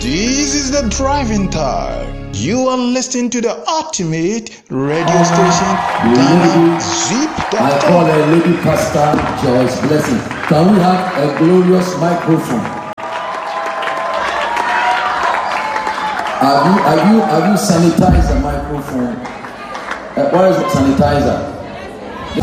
This is the driving time. You are listening to the ultimate radio station, Ghana Zip. I call a lady pastor Joyce Blessing. Can we have a glorious microphone? Have you sanitized the microphone? Where is the sanitizer?